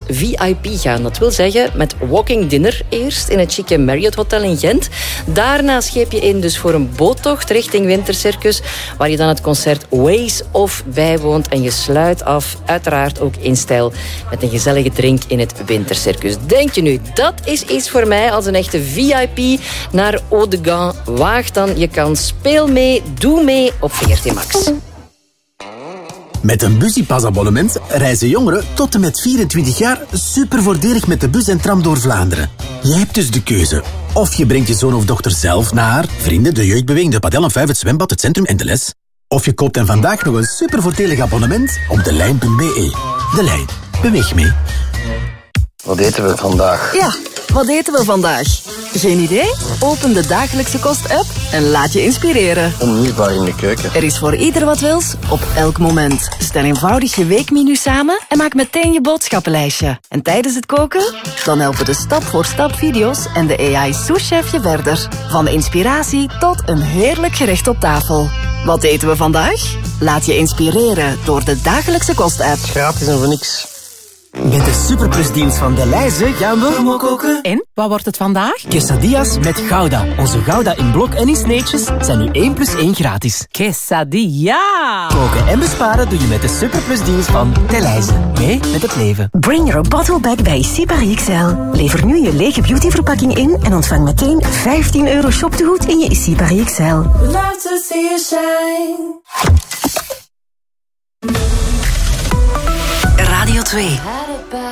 VIP gaan. Dat wil zeggen met walking dinner eerst in het chique Marriott Hotel in Gent. Daarna scheep je in dus voor een boottocht richting Wintercircus, waar je dan het concert Ways of bijwoont. En je sluit af, uiteraard ook in stijl, met een gezellige drink in het Wintercircus. Denk je nu, dat is iets voor mij als een echte VIP naar Haut-de-Gand? Waag dan je kans. Speel mee, doe mee op VRT Max. Met een Busypass-abonnement reizen jongeren tot en met 24 jaar super voordelig met de bus en tram door Vlaanderen. Je hebt dus de keuze. Of je brengt je zoon of dochter zelf naar vrienden, de jeugdbeweging, de padel en 5, het zwembad, het centrum en de les. Of je koopt hen vandaag nog een super voordelig abonnement op delijn.be. De Lijn. Beweeg mee. Wat eten we vandaag? Ja, wat eten we vandaag? Geen idee? Open de Dagelijkse Kost-app en laat je inspireren. Onmisbaar in de keuken. Er is voor ieder wat wils, op elk moment. Stel eenvoudig je weekmenu samen en maak meteen je boodschappenlijstje. En tijdens het koken? Dan helpen de stap-voor-stap video's en de AI-souschef je verder. Van inspiratie tot een heerlijk gerecht op tafel. Wat eten we vandaag? Laat je inspireren door de Dagelijkse Kost-app. Gratis en voor niks. Met de superplusdeals van Delhaize gaan we gewoon koken. En, wat wordt het vandaag? Quesadillas met Gouda. Onze Gouda in blok en in sneetjes zijn nu 1 + 1 gratis. Quesadilla! Koken en besparen doe je met de superplusdeals van Delhaize. Mee met het leven. Bring your bottle back bij Sipari XL. Lever nu je lege beautyverpakking in en ontvang meteen €15 shoptegoed in je Sipari XL. Love to see you shine. Radio 2.